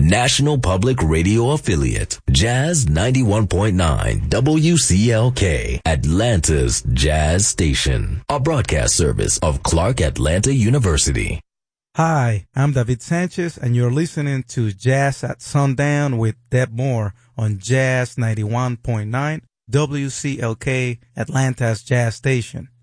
National Public Radio affiliate, Jazz 91.9 WCLK, Atlanta's Jazz Station, a broadcast service of Clark Atlanta University. Hi, I'm David Sanchez, and you're listening to Jazz at Sundown with Deb Moore on Jazz 91.9 WCLK, Atlanta's Jazz Station.